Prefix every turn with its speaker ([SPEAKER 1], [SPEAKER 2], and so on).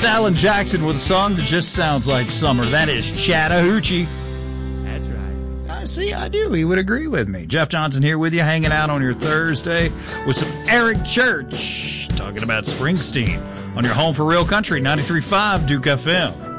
[SPEAKER 1] That's Alan Jackson with a song that just sounds like summer. That is Chattahoochee.
[SPEAKER 2] That's right.
[SPEAKER 1] I see, I do. He would agree with me. Jeff Johnson here with you, hanging out on your Thursday with some Eric Church, talking about Springsteen on your home for real country, 93.5 Duke FM.